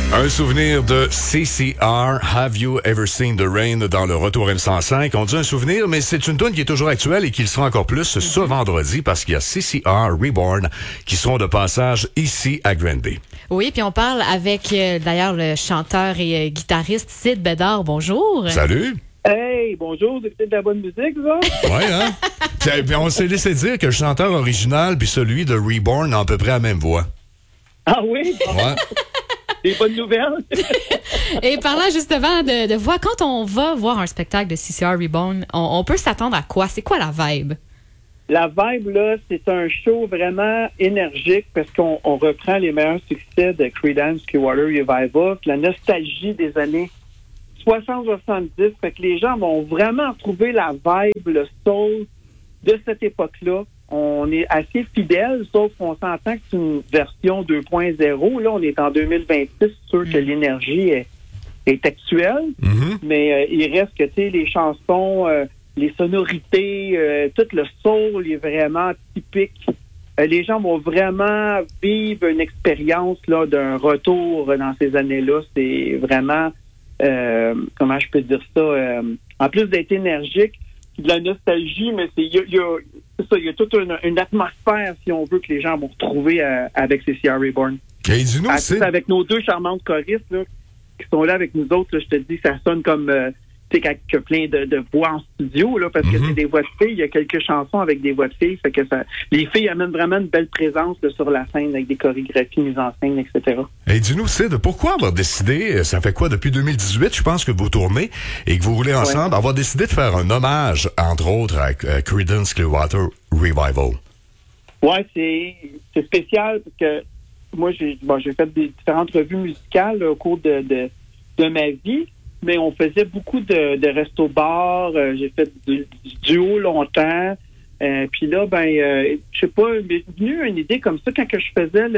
Un souvenir de CCR, Have You Ever Seen the Rain, dans le Retour M105. On dit un souvenir, mais c'est une tune qui est toujours actuelle et qui le sera encore plus ce vendredi parce qu'il y a CCR Reborn qui seront de passage ici à Granby. Oui, puis on parle avec d'ailleurs le chanteur et guitariste Sid Bédard. Bonjour. Salut. Hey, bonjour, vous écoutez de la bonne musique, ça? Oui, hein? Puis on s'est laissé dire que le chanteur original puis celui de Reborn ont à peu près la même voix. Ah oui? Ouais. Des bonnes nouvelles. Et parlant justement de voix, quand on va voir un spectacle de CCR Reborn, on peut s'attendre à quoi? C'est quoi la vibe? La vibe, là, c'est un show vraiment énergique parce qu'on reprend les meilleurs succès de Creedence Clearwater Revival, la nostalgie des années 60-70. Fait que les gens vont vraiment trouver la vibe, le soul de cette époque-là. On est assez fidèle, sauf qu'on s'entend que c'est une version 2.0. Là, on est en 2026, c'est sûr que l'énergie est actuelle, mais il reste que, tu sais, les chansons, les sonorités, tout le soul est vraiment typique. Les gens vont vraiment vivre une expérience là d'un retour dans ces années-là. C'est vraiment, comment je peux dire ça, en plus d'être énergique, de la nostalgie, mais il y a toute une atmosphère, si on veut, que les gens vont retrouver avec CCR Reborn. Et dis-nous, avec nos deux charmantes choristes là, qui sont là avec nous autres, là, je te dis, ça sonne comme tu sais, avec plein de voix en studio, là, parce que c'est des voix de filles. Il y a quelques chansons avec des voix de filles, fait que les filles amènent vraiment une belle présence là, sur la scène avec des chorégraphies mises en scène, etc. Et dis-nous, Sid, pourquoi avoir décidé, ça fait quoi, depuis 2018, je pense que vous tournez et que vous roulez ensemble, avoir décidé de faire un hommage, entre autres, à Creedence Clearwater Revival? Ouais, c'est spécial parce que moi, j'ai fait des différentes revues musicales là, au cours de ma vie. Mais on faisait beaucoup de resto-bars. J'ai fait du duo longtemps. Puis là, je sais pas, m'est venue une idée comme ça quand que je faisais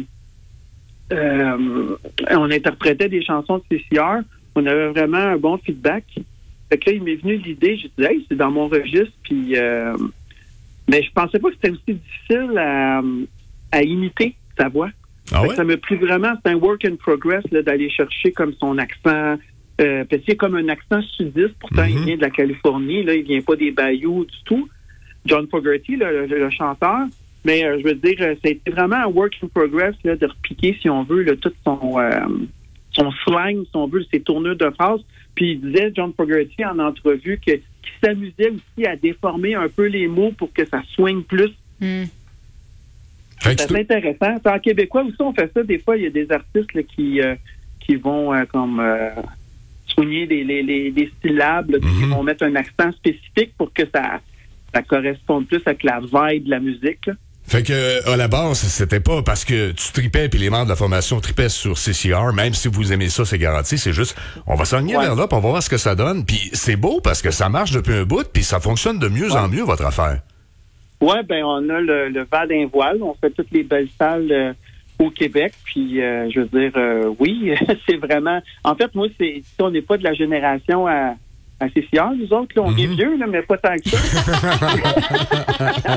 on interprétait des chansons de CCR. On avait vraiment un bon feedback. Fait que là, il m'est venu l'idée. J'ai dit, hey, c'est dans mon registre. Puis, mais je pensais pas que c'était aussi difficile à imiter sa voix. Ah ouais? Ça m'a plu vraiment. C'est un work in progress là, d'aller chercher comme son accent. Parce qu'il y a comme un accent sudiste, pourtant il vient de la Californie, là, il vient pas des bayous du tout. John Fogerty, le chanteur, mais je veux dire, ça a été vraiment un work in progress là, de repiquer, si on veut, là, tout son slang, si on veut, ses tournures de phrases. Puis il disait, John Fogerty, en entrevue, qu'il s'amusait aussi à déformer un peu les mots pour que ça soigne plus. C'est assez intéressant. En québécois aussi, on fait ça. Des fois, il y a des artistes là, qui vont soigner des syllabes, là, qui vont mettre un accent spécifique pour que ça corresponde plus avec la vibe de la musique. Là. Fait que à la base, c'était pas parce que tu tripais puis les membres de la formation tripaient sur CCR, même si vous aimez ça, c'est garanti, c'est juste on va s'enligner vers là, puis on va voir ce que ça donne. Puis c'est beau parce que ça marche depuis un bout, puis ça fonctionne de mieux en mieux, votre affaire. Oui, on a le Val d'un Voile, on fait toutes les belles salles au Québec, puis je veux dire, oui, c'est vraiment... En fait, moi, on n'est pas de la génération à CCR, nous autres, là, on est vieux, là, mais pas tant que ça.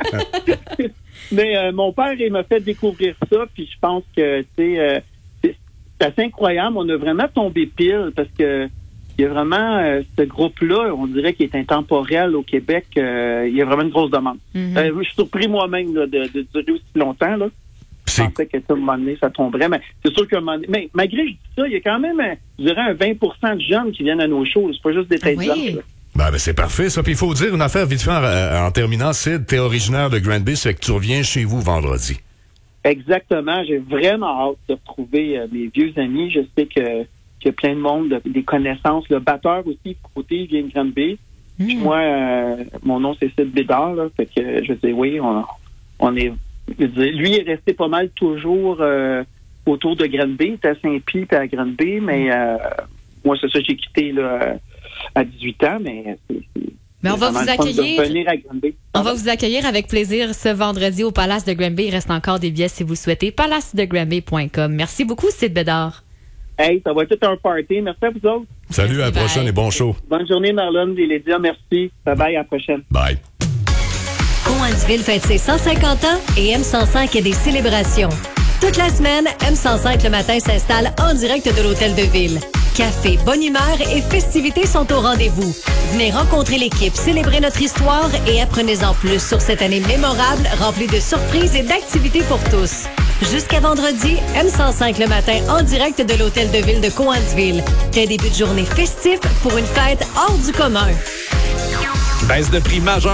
Mais mon père, il m'a fait découvrir ça, puis je pense que, tu sais, c'est assez incroyable. On a vraiment tombé pile, parce que il y a vraiment ce groupe-là, on dirait qu'il est intemporel au Québec. Il y a vraiment une grosse demande. Je suis surpris moi-même là, de durer aussi longtemps, là. Je pensais qu'à un moment donné, ça tomberait. Mais c'est sûr qu'à un moment donné... Mais malgré que je dis ça, il y a quand même, je dirais, un 20% de jeunes qui viennent à nos shows. C'est pas juste des têtes blanches. Ben, c'est parfait, ça. Puis il faut dire une affaire vite fait en terminant. Sid, t'es originaire de Granby, ça fait que tu reviens chez vous vendredi. Exactement. J'ai vraiment hâte de retrouver mes vieux amis. Je sais qu'il y a plein de monde, des connaissances. Le batteur aussi, côté, il vient de Granby. Puis moi, mon nom, c'est Sid Bédard. Là, fait que je dis oui, on est... Lui est resté pas mal toujours autour de Granby. Il était à Saint-Pie et à Granby, mais moi, c'est ça, j'ai quitté là, à 18 ans, mais on va vous accueillir. On va vous accueillir avec plaisir ce vendredi au Palace de Granby. Il reste encore des billets si vous souhaitez. palacedegranby.com. Merci beaucoup, Sid Bédard. Hey, ça va être un party. Merci à vous autres. Salut, à la prochaine et bon show. Bonne journée, Marlon et Lydia. Merci. Bye-bye, à la prochaine. Bye. Cowansville fête ses 150 ans et M105 a des célébrations. Toute la semaine, M105 le matin s'installe en direct de l'Hôtel de Ville. Café, bonne humeur et festivités sont au rendez-vous. Venez rencontrer l'équipe, célébrer notre histoire et apprenez-en plus sur cette année mémorable remplie de surprises et d'activités pour tous. Jusqu'à vendredi, M105 le matin en direct de l'Hôtel de Ville de Cowansville. Un début de journée festif pour une fête hors du commun. Baisse de prix majeure